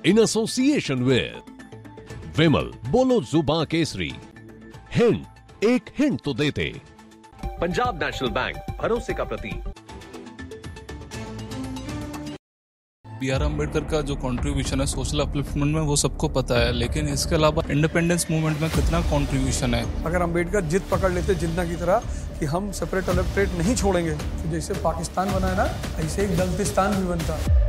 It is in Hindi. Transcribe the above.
in association with विमल, बोलो जुबां केसरी। हिंट, एक हिंट तो देते। पंजाब नेशनल बैंक, भरोसे का प्रतीक। B.R. अम्बेडकर का जो कंट्रीब्यूशन है सोशल अपलिफ्टमेंट में वो सबको पता है, लेकिन इसके अलावा इंडिपेंडेंस मूवमेंट में कितना कंट्रीब्यूशन है। अगर अम्बेडकर जिद पकड़ लेते जिन्ना की तरह कि हम सेपरेट इलेक्टोरेट नहीं छोड़ेंगे, तो जैसे पाकिस्तान बना है ना, ऐसे एक दलितिस्तान भी बनता।